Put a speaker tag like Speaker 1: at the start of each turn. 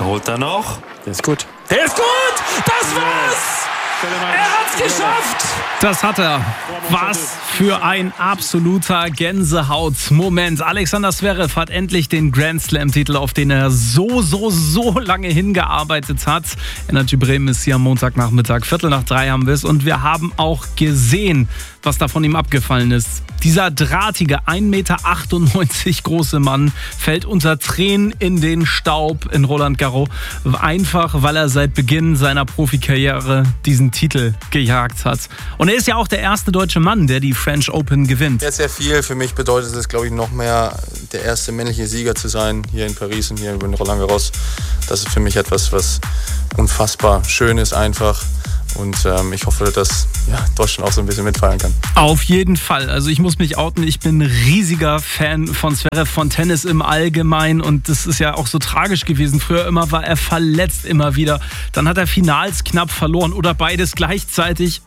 Speaker 1: holt er noch.
Speaker 2: Der ist gut.
Speaker 1: Der ist gut! Das war's! Er hat's geschafft!
Speaker 3: Das hat er. Was für ein absoluter Gänsehautmoment. Alexander Zverev hat endlich den Grand Slam-Titel, auf den er so lange hingearbeitet hat. Energy Bremen ist hier am Montagnachmittag. 2:45 haben wir es. Und wir haben auch gesehen, was da von ihm abgefallen ist. Dieser drahtige, 1,98 Meter große Mann fällt unter Tränen in den Staub in Roland Garros. Einfach, weil er seit Beginn seiner Profikarriere diesen Titel gejagt hat. Und er ist ja auch der erste deutsche Mann, der die French Open gewinnt.
Speaker 4: Sehr, sehr viel. Für mich bedeutet es, glaube ich, noch mehr, der erste männliche Sieger zu sein hier in Paris und hier in Roland Garros. Das ist für mich etwas, was unfassbar schön ist einfach. Und ich hoffe, dass Deutschland auch so ein bisschen mitfeiern kann.
Speaker 3: Auf jeden Fall. Also ich muss mich outen, ich bin ein riesiger Fan von Zverev, von Tennis im Allgemeinen. Und das ist ja auch so tragisch gewesen. Früher immer war er verletzt, immer wieder. Dann hat er Finals knapp verloren oder beides gleichzeitig.